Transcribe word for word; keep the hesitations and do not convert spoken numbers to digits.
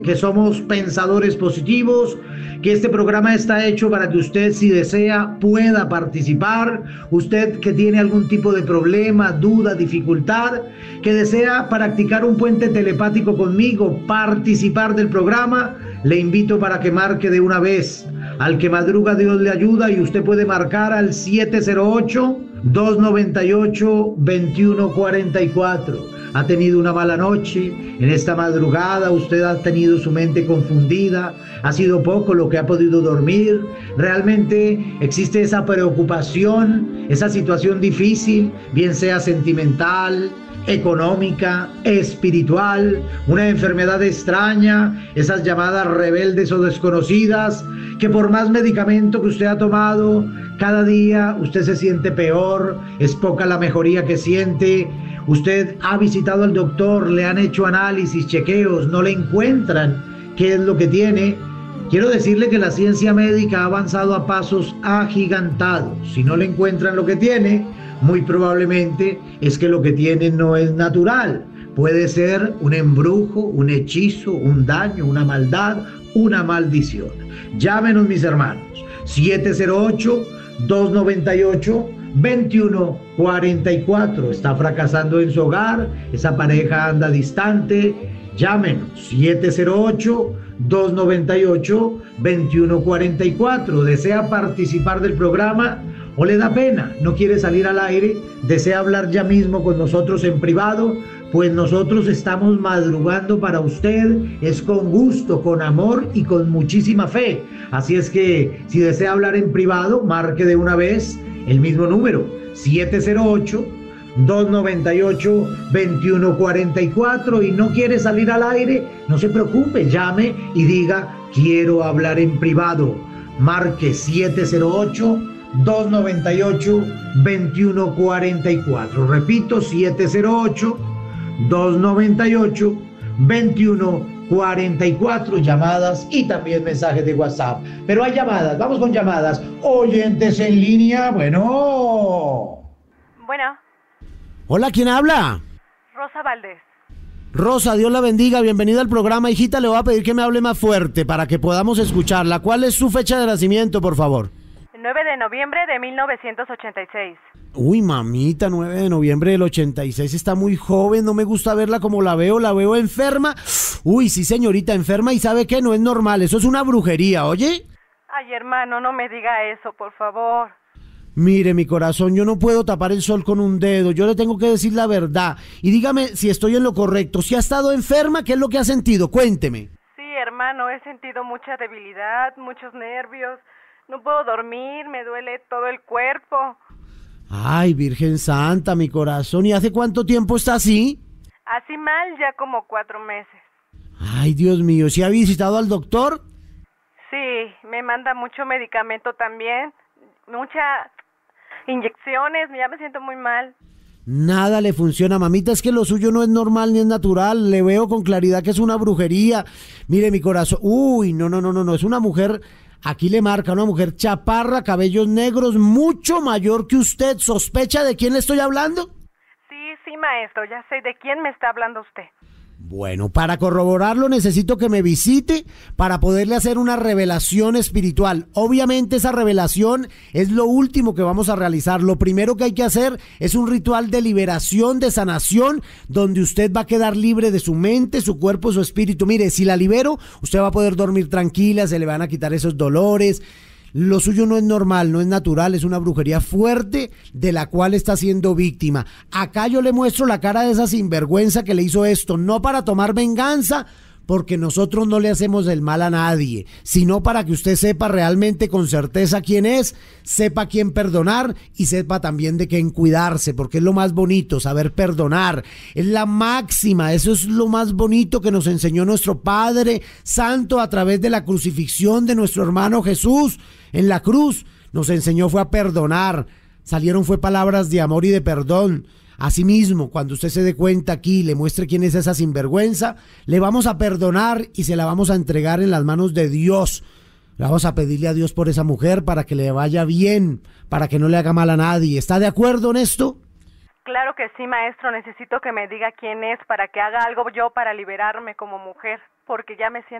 Que somos pensadores positivos, que este programa está hecho para que usted, si desea, pueda participar. Usted que tiene algún tipo de problema, duda, dificultad, que desea practicar un puente telepático conmigo, participar del programa, le invito para que marque de una vez. Al que madruga Dios le ayuda, y usted puede marcar al siete cero ocho, dos nueve ocho, dos uno cuatro cuatro. Ha tenido una mala noche, en esta madrugada usted ha tenido su mente confundida, ha sido poco lo que ha podido dormir, realmente existe esa preocupación, esa situación difícil, bien sea sentimental, económica, espiritual, una enfermedad extraña, esas llamadas rebeldes o desconocidas, que por más medicamento que usted ha tomado, cada día usted se siente peor, es poca la mejoría que siente. Usted ha visitado al doctor, le han hecho análisis, chequeos, no le encuentran qué es lo que tiene. Quiero decirle que la ciencia médica ha avanzado a pasos agigantados. Si no le encuentran lo que tiene, muy probablemente es que lo que tiene no es natural. Puede ser un embrujo, un hechizo, un daño, una maldad, una maldición. Llámenos, mis hermanos, siete cero ocho, dos nueve ocho, dos uno cuatro cuatro. Está fracasando en su hogar, esa pareja anda distante. Llámenos siete cero ocho, dos nueve ocho, dos uno cuatro cuatro. ¿Desea participar del programa o le da pena, no quiere salir al aire, desea hablar ya mismo con nosotros en privado? Pues nosotros estamos madrugando para usted, es con gusto, con amor y con muchísima fe. Así es que si desea hablar en privado, marque de una vez el mismo número, siete cero ocho, dos nueve ocho, dos uno cuatro cuatro, y no quiere salir al aire, no se preocupe, llame y diga: quiero hablar en privado. Marque siete cero ocho, dos nueve ocho, dos uno cuatro cuatro. Repito, siete cero ocho, dos nueve ocho, dos uno cuatro cuatro. Llamadas y también mensajes de WhatsApp. Pero hay llamadas, vamos con llamadas. Oyentes en línea, bueno. Bueno. Hola, ¿quién habla? Rosa Valdés. Rosa, Dios la bendiga, bienvenida al programa. Hijita, le voy a pedir que me hable más fuerte para que podamos escucharla. ¿Cuál es su fecha de nacimiento, por favor? nueve de noviembre de mil novecientos ochenta y seis. Uy, mamita, nueve de noviembre del ochenta y seis, está muy joven, no me gusta verla como la veo, la veo enferma. Uy, sí, señorita, enferma, y ¿sabe qué? No es normal, eso es una brujería, ¿oye? Ay, hermano, no me diga eso, por favor. Mire, mi corazón, yo no puedo tapar el sol con un dedo, yo le tengo que decir la verdad. Y dígame si estoy en lo correcto, si ha estado enferma, ¿qué es lo que ha sentido? Cuénteme. Sí, hermano, he sentido mucha debilidad, muchos nervios. No puedo dormir, me duele todo el cuerpo. Ay, Virgen Santa, mi corazón. ¿Y hace cuánto tiempo está así? Así mal, ya como cuatro meses. Ay, Dios mío, ¿sí ha visitado al doctor? Sí, me manda mucho medicamento también, muchas inyecciones, ya me siento muy mal. Nada le funciona, mamita, es que lo suyo no es normal ni es natural. Le veo con claridad que es una brujería. Mire, mi corazón, uy, no, no, no, no, no, es una mujer... Aquí le marca una mujer chaparra, cabellos negros, mucho mayor que usted. ¿Sospecha de quién le estoy hablando? Sí, sí, maestro, ya sé de quién me está hablando usted. Bueno, para corroborarlo necesito que me visite para poderle hacer una revelación espiritual. Obviamente esa revelación es lo último que vamos a realizar. Lo primero que hay que hacer es un ritual de liberación, de sanación, donde usted va a quedar libre de su mente, su cuerpo, su espíritu. Mire, si la libero, usted va a poder dormir tranquila, se le van a quitar esos dolores. Lo suyo no es normal, no es natural, es una brujería fuerte de la cual está siendo víctima. Acá yo le muestro la cara de esa sinvergüenza que le hizo esto, no para tomar venganza, porque nosotros no le hacemos el mal a nadie, sino para que usted sepa realmente con certeza quién es, sepa quién perdonar y sepa también de quién cuidarse, porque es lo más bonito, saber perdonar, es la máxima, eso es lo más bonito que nos enseñó nuestro Padre Santo a través de la crucifixión de nuestro hermano Jesús en la cruz, nos enseñó fue a perdonar, salieron fue palabras de amor y de perdón. Asimismo, cuando usted se dé cuenta aquí y le muestre quién es esa sinvergüenza, le vamos a perdonar y se la vamos a entregar en las manos de Dios. Le vamos a pedirle a Dios por esa mujer para que le vaya bien, para que no le haga mal a nadie. ¿Está de acuerdo en esto? Claro que sí, maestro. Necesito que me diga quién es para que haga algo yo para liberarme como mujer. porque ya me siento